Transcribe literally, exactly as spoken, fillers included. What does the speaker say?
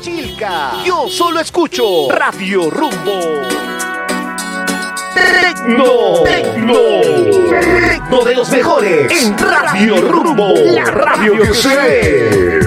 Chilca. Yo solo escucho Radio Rumbo. Tecno, Tecno, Tecno de los mejores en Radio Rumbo, la radio que sé.